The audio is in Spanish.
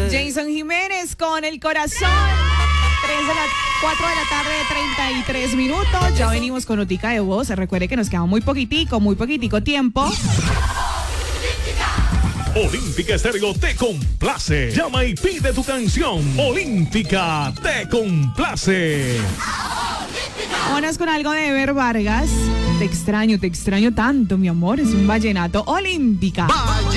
Jason Jiménez con el corazón. 4 de la tarde, 33 minutos. Ya venimos con notica de voz. Recuerde que nos queda muy poquitico tiempo. Olímpica Estéreo te complace. Llama y pide tu canción. Olímpica te complace. Vámonos con algo de Ever Vargas. Te extraño tanto, mi amor. Es un vallenato. Olímpica.